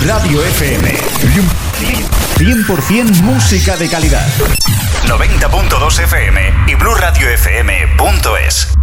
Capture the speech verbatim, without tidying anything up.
Radio F M. cien por ciento música de calidad. noventa punto dos F M y Blu Radio F M punto es.